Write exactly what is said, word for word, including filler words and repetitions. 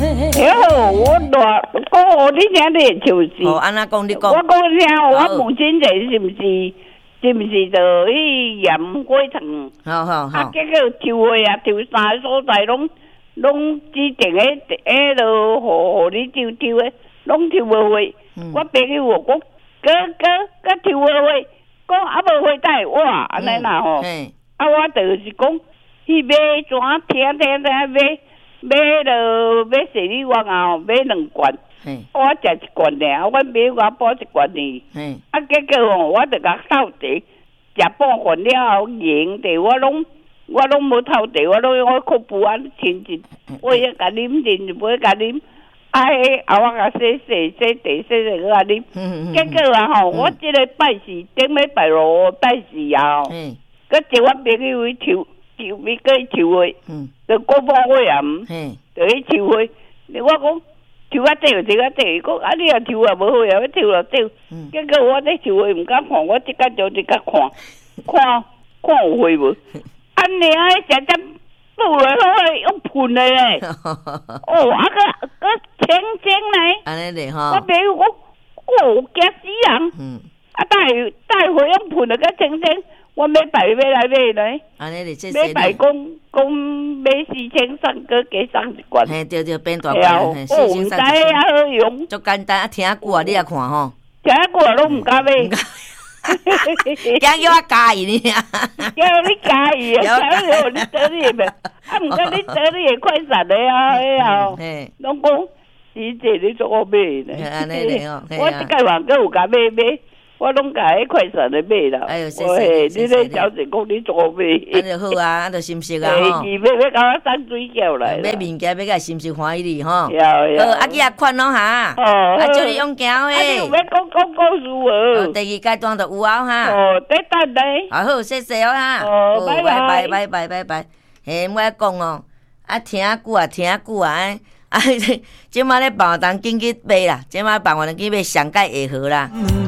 哟，我大讲你听你就是。 哦，安那讲你讲。 我讲听，我母亲节是毋是是毋是就去盐火塘？ 好好好。 啊，结果抽会啊，抽三个所在拢拢指定诶，迄落互互你抽抽诶，拢抽无会。我朋友我讲，哥哥哥抽无会，讲啊无会带哇，安尼啦吼。啊，我就是讲去买怎听听听买。买了买生理丸啊，买两罐，我食一罐尔，我买我补一罐呢。啊，结果吼，我就甲透茶，食半罐了后，盐茶我拢我拢无透茶，我拢我靠布啊清一，我要甲啉啉，不会甲啉。啊，迄后我甲洗洗洗茶洗洗个甲啉。结果啊吼，我即个拜四顶礼拜六拜四啊，佮一我朋友去抽。抽咪个抽会，就过半会啊，就去抽会。我讲抽啊对，抽啊对，讲啊你啊抽啊无会啊，要抽了对。结果我咧抽会毋敢看，我即个就即个看，看看有会无？安尼啊，食只倒来落用喷的咧。哦，啊个个清清咧。 安尼咧吼。 我朋友讲，哦惊死人。嗯。啊带带回用喷的个清清。我买白买来买来， 安尼哩，这买白讲讲买四千送个加送一罐。 嘿，对对，变大罐， 嘿，四千送一罐。啊，好用。 足简单，啊，听久啊，你来看吼。 听久啊，拢唔敢买。 惊叫我加伊呢？ 叫你加伊啊！叫你得你咪，啊，唔过你得你也快闪的啊！哎呀，拢讲姐姐你做我买呢。 安尼哩哦， 我即个话个有甲买买。我拢甲迄快闪的买啦， 哎呦，谢谢， 你咧小姐讲你做买， 安就好啊，安就心息啊吼。伊要要甲我送水饺来， 买物件要甲心息欢喜哩吼。 有有。 好，啊，记啊款咯哈。哦。啊，祝你勇行诶。 啊，你有要讲讲故事无？ 第二阶段就有啊哈。 哦，得等咧。 啊好，谢谢哦哈。 哦，拜拜拜拜拜拜。嘿，我讲哦，啊听久啊听久啊，啊，即摆咧办完当紧去买啦，即摆办完当紧买上盖下盒啦。